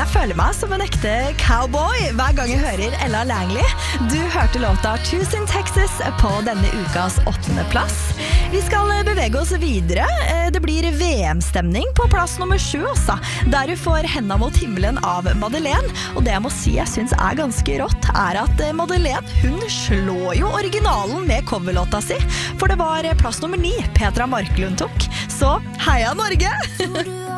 Jeg føler meg som en ekte cowboy hver gang jeg hører Ella Langley. Du hørte låta Choose in Texas på denne ukas 8. plass. Vi skal bevege oss videre. Det blir VM-stemning på plass nummer 7 også, der du får Henda mot himmelen av Madeleine. Og det jeg må si jeg synes er ganske rått, er at Madeleine, hun slår jo originalen med coverlåta si. For det var plass nummer 9 Petra Marklund tok. Så heia Norge!